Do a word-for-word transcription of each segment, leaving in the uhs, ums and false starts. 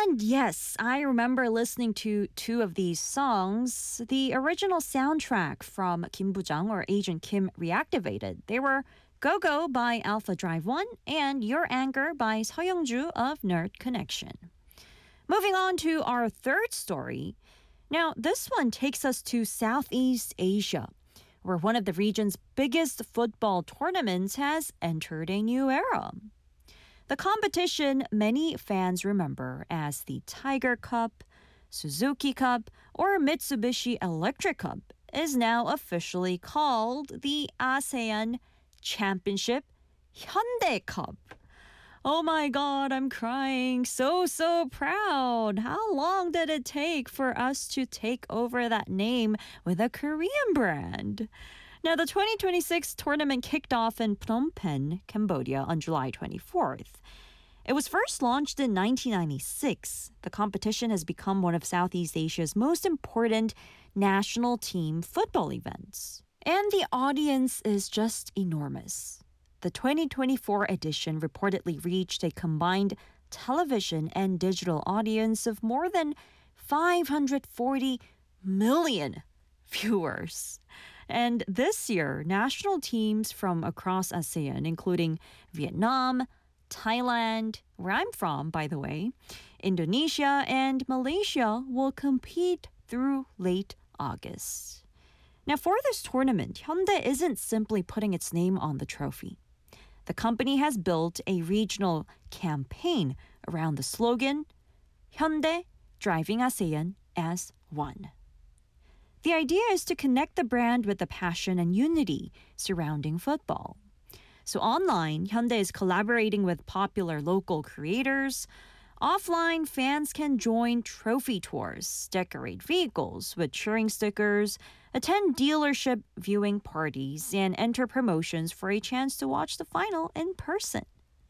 And yes, I remember listening to two of these songs. The original soundtrack from Kim Bujang or Agent Kim Reactivated. They were Go Go by Alpha Drive one and Your Anger by Seo Young-ju of Nerd Connection. Moving on to our third story. Now, this one takes us to Southeast Asia, where one of the region's biggest football tournaments has entered a new era. The competition many fans remember as the Tiger Cup, Suzuki Cup, or Mitsubishi Electric Cup is now officially called the ASEAN Championship Hyundai Cup. Oh my god, I'm crying. So, so proud. How long did it take for us to take over that name with a Korean brand? Now, the twenty twenty-six tournament kicked off in Phnom Penh, Cambodia on July twenty-fourth. It was first launched in nineteen ninety-six. The competition has become one of Southeast Asia's most important national team football events. And the audience is just enormous. The twenty twenty-four edition reportedly reached a combined television and digital audience of more than five hundred forty million viewers. And this year, national teams from across ASEAN, including Vietnam, Thailand, where I'm from, by the way, Indonesia, and Malaysia will compete through late August. Now, for this tournament, Hyundai isn't simply putting its name on the trophy. The company has built a regional campaign around the slogan, Hyundai, driving ASEAN as one. The idea is to connect the brand with the passion and unity surrounding football. So online, Hyundai is collaborating with popular local creators. Offline, fans can join trophy tours, decorate vehicles with cheering stickers, attend dealership viewing parties, and enter promotions for a chance to watch the final in person.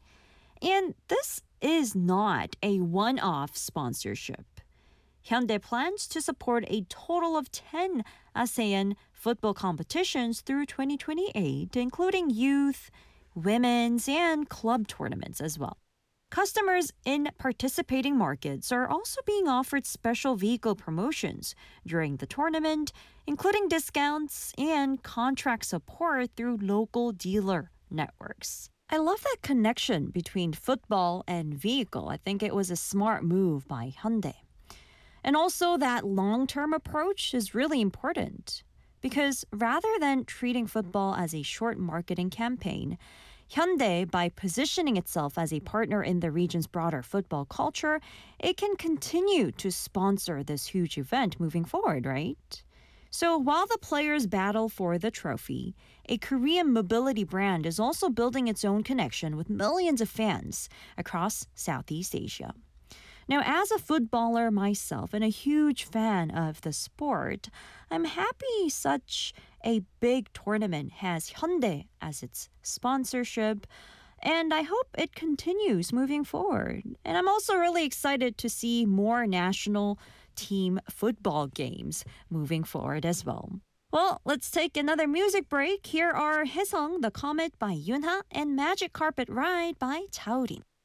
And this is not a one-off sponsorship. Hyundai plans to support a total of ten ASEAN football competitions through twenty twenty-eight, including youth, women's, and club tournaments as well. Customers in participating markets are also being offered special vehicle promotions during the tournament, including discounts and contract support through local dealer networks. I love that connection between football and vehicle. I think it was a smart move by Hyundai. And also that long-term approach is really important because rather than treating football as a short marketing campaign, Hyundai, by positioning itself as a partner in the region's broader football culture, it can continue to sponsor this huge event moving forward, right? So while the players battle for the trophy, a Korean mobility brand is also building its own connection with millions of fans across Southeast Asia. Now, as a footballer myself and a huge fan of the sport, I'm happy such a big tournament has Hyundai as its sponsorship, and I hope it continues moving forward. And I'm also really excited to see more national team football games moving forward as well. Well, let's take another music break. Here are Haesung, The Comet by Yunha, and Magic Carpet Ride by Chaorin.